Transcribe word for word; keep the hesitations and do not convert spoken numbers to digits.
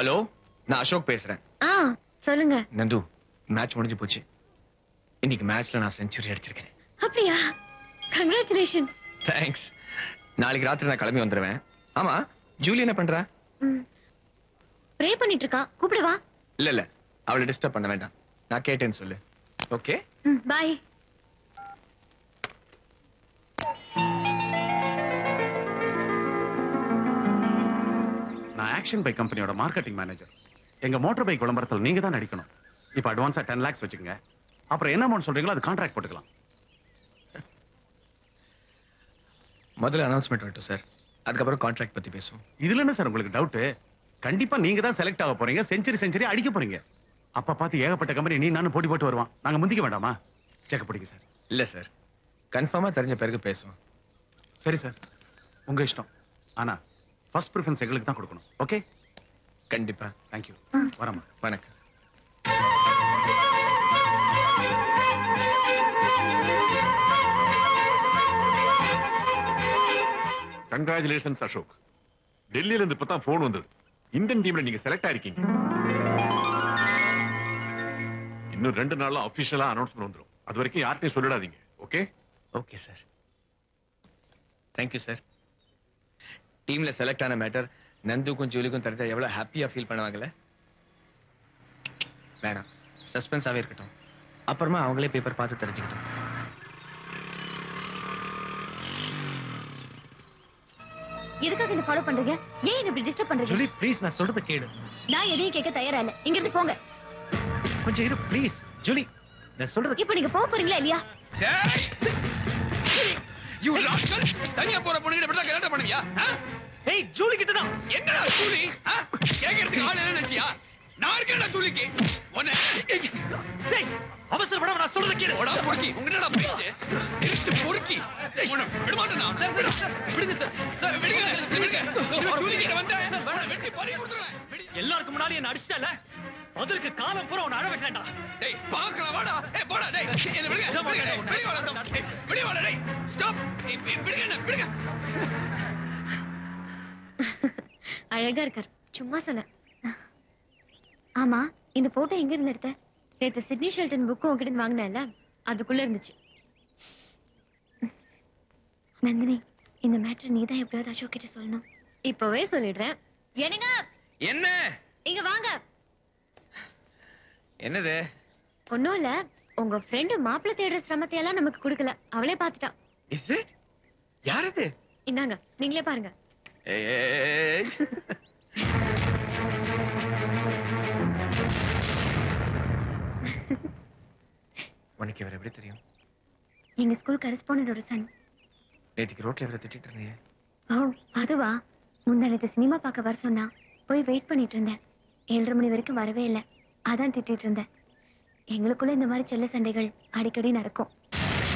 Hello, நான் அசோக் பேசுறேன். ஆ சொல்லுங்க. நந்து, மேட்ச் முடிஞ்சு போச்சு. இன்னைக்கு மேட்ச்ல நான் செஞ்சுரி அடிச்சிருக்கேன். அப்படியா? கங்க்ராச்சுலேஷன்ஸ். தேங்க்ஸ். நாளைக்கு ராத்திரி நான் கிளம்பி வந்துருவேன். ஆமா, ஜூலி என்ன பண்றா? ப்ரே பண்ணிட்டு இருக்கா. கூப்பிடவா? இல்ல இல்ல, அவளை டிஸ்டர்ப் பண்ண வேண்டாம். நான் கேட்டேன்னு சொல்லு. Okay, by. நான் ஆக்ஷன் பைக் கம்பெனியோட மார்க்கெட்டிங் மேனேஜர். எங்க மோட்டார் பைக் விளம்பரத்தில் நீங்க தான் நடிக்கணும். இப்ப அட்வான்ஸா டென் லேக்ஸ் வச்சுக்கோங்க. அப்புறம் என்ன அமௌண்ட் சொல்றீங்களோ அது கான்ட்ராக்ட் போட்டுக்கலாம். முதல்ல அனௌன்ஸ்மெண்ட் வரட்டும் சார், அதுக்கப்புறம் கான்ட்ராக்ட் பத்தி பேசுவோம். இதுல என்ன சார் உங்களுக்கு டவுட்? கண்டிப்பா நீங்க தான் செலக்ட் ஆக போறீங்க, செஞ்சுரி செஞ்சுரி அடிக்க போறீங்க. அப்ப பார்த்து ஏகப்பட்ட கம்பெனி நீ நானும் போட்டி போட்டு வருவான். நாங்க முந்திக்க வேண்டாமா? செக் பிடிங்க சார். இல்ல சார், கன்ஃபார்மா தெரிஞ்ச பிறகு பேசுவோம். சரி சார், உங்க இஷ்டம். ஆனா ஃபர்ஸ்ட் ப்ரிஃபரன்ஸ் எங்களுக்கு தான் கொடுக்கணும். ஓகே? கண்டிப்பா. தேங்க்யூ. வரமா. வணக்கம். கங்க்ராச்சுலேஷன்ஸ் அசோக். டெல்லியில இருந்து இப்பதான் போன் வந்தது. இந்தியன் டீம்ல நீங்க செலக்ட் ஆயிருக்கீங்க. இன்னும் ரெண்டு நாள்ல ஆபீஷியலா அனௌன்ஸ்மெண்ட் வந்துரும். அது வரைக்கும் யார்கிட்டயும் சொல்லிடாதீங்க. Okay? Okay sir. Thank you sir. டீம்ல செலக்ட் ஆன மேட்டர் நந்துக்கும் ஜூலிக்கும் தெரிஞ்சா எவ்வளவு ஹாப்பியா ஃபீல் பண்ணுவாங்கல்ல? வேணாம், சஸ்பென்ஸாவே இருக்கட்டும். அப்புறமா அவங்களே பேப்பர் பார்த்து தெரிஞ்சுக்கிட்டோம். எதுக்காக என்ன ஃபாலோ பண்றீங்க? ஏன் என்ன இப்படி டிஸ்டர்ப் பண்றீங்க? ஜூலி ப்ளீஸ், நான் சொல்றத கேளு. நான் எதையும் கேட்க தயாரா இல்ல. இங்க இருந்து போங்க. கொஞ்சம் இரு ப்ளீஸ். ஜூலி, நான் சொல்றது. இப்போ நீங்க போக போறீங்களா இல்லையா? யூ ராஸ்கல், தனியா போற பொண்ணுகிட்ட இப்படி தான் கலாட்டா பண்ணுவியா? ஏய், ஜூலி கிட்ட தான். என்னடா ஜூலி? கேக்குறதுக்கு ஆள் என்ன நினைச்சியா? நான் இருக்கேன்டா ஜூலிக்கு. உன்னை டேய், அவசரப்படாம நான் சொல்றத கேளு. ஓடா பொறுக்கி, உங்கடா பேச்சு? இருக்கு பொறுக்கி. உன்னை விட மாட்டேனா? விடுங்க சார். சார் விடுங்க, விடுங்க. ஜூலி கிட்ட வந்தா வெட்டி பறி கொடுத்துறேன். எல்லாருக்கும் முன்னாடி என்ன அடிச்சிட்டல. அதற்கு காலம் பூரா உன்னை அழ வைக்கலடா. டேய், பாக்கலாம் வாடா. ஏய் போடா டேய். என்ன விடுங்க. விடுங்க. விடுங்க வாடா. விடுங்க வாடா டேய். ஸ்டாப். விடுங்க என்ன, விடுங்க. அழகா இருக்கார். சும்மா சொன்னேன். ஆமா, இந்த போட்டோ எங்க இருந்து எடுத்த? நேத்து சிட்னி ஷெல்டன் புக் உங்ககிட்ட வாங்கினேன்ல, அதுக்குள்ள இருந்துச்சு. நந்தினி, இந்த மேட்டர் நீ தான் எப்படியாவது அசோக் கிட்ட சொல்லணும். இப்பவே சொல்லிடுறேன். என்னங்க? என்ன? இங்க வாங்க. என்னது? ஒண்ணும் இல்ல, உங்க ஃப்ரெண்ட் மாப்பிள்ளை தேடுற சிரமத்தை எல்லாம் நமக்கு கொடுக்கல, அவளே பாத்துட்டா. Is it? யார் இது? இந்தாங்க, நீங்களே பாருங்க. ஏய், உனக்கு இவர் எப்படி தெரியும்? எங்க ஸ்கூல் கரஸ்பாண்டோட சன். நேற்றுக்கு ரோட்ல இவரை திட்டிட்டு இருந்தீங்க. ஓ, அதுவா? முந்தானத்து சினிமா பார்க்க வர சொன்னா போய் வெயிட் பண்ணிட்டு இருந்தேன். ஏழரை மணி வரைக்கும் வரவே இல்லை, அதான் திட்டிட்டு இருந்தேன். எங்களுக்குள்ள இந்த மாதிரி செல்ல சண்டைகள் அடிக்கடி நடக்கும்.